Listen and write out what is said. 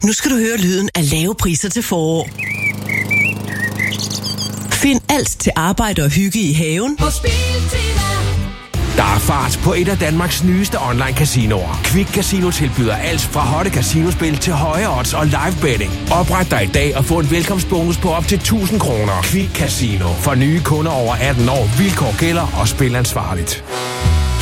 Nu skal du høre lyden af lave priser til forår. Find alt til arbejde og hygge i haven på Spiltema. Der er fart på et af Danmarks nyeste online-casinoer. Quick Casino tilbyder alt fra hotte casinospil til høje odds og live betting. Opret dig i dag og få en velkomstbonus på op til 1.000 kroner. Quick Casino. For nye kunder over 18 år. Vilkår gælder og spil ansvarligt.